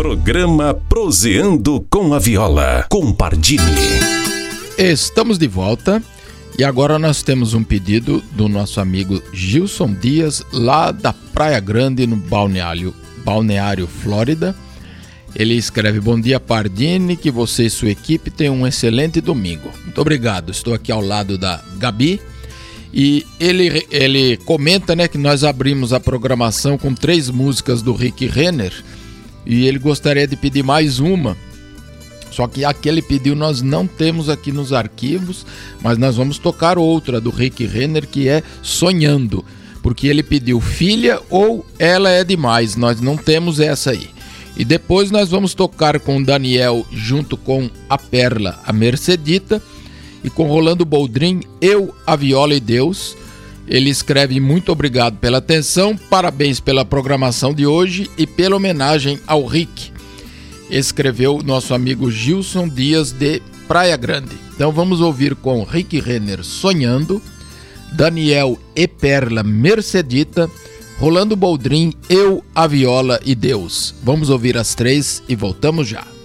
Programa Proseando com a Viola, com Pardini. Estamos de volta e agora nós temos um pedido do nosso amigo Gilson Dias, lá da Praia Grande, no Balneário, Flórida. Ele escreve: bom dia, Pardini, que você e sua equipe tenham um excelente domingo. Muito obrigado, estou aqui ao lado da Gabi. E ele comenta, né, que nós abrimos a programação com 3 músicas do Rick Renner e ele gostaria de pedir mais uma. Só que a que ele pediu nós não temos aqui nos arquivos, mas nós vamos tocar outra do Rick Renner, que é Sonhando, porque ele pediu Filha ou Ela é Demais, nós não temos essa aí. E depois nós vamos tocar com o Daniel junto com a Perla, a Mercedita, e com Rolando Boldrin, Eu, a Viola e Deus. Ele escreve: muito obrigado pela atenção, parabéns pela programação de hoje e pela homenagem ao Rick. Escreveu nosso amigo Gilson Dias de Praia Grande. Então vamos ouvir com Rick Renner Sonhando, Daniel e Perla Mercedita, Rolando Boldrin, Eu, a Viola e Deus. Vamos ouvir as 3 e voltamos já.